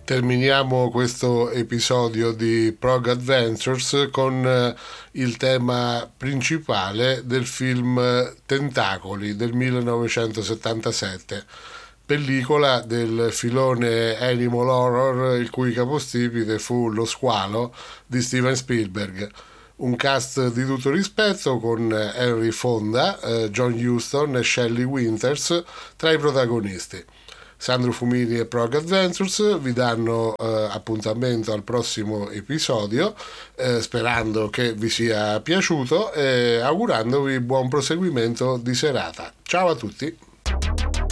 Terminiamo questo episodio di Prog Adventures con il tema principale del film Tentacoli del 1977, pellicola del filone Animal Horror, il cui capostipite fu Lo squalo di Steven Spielberg. Un cast di tutto rispetto con Henry Fonda, John Huston e Shelley Winters tra i protagonisti. Sandro Fumini e Prog Adventures vi danno appuntamento al prossimo episodio, sperando che vi sia piaciuto e augurandovi buon proseguimento di serata. Ciao a tutti!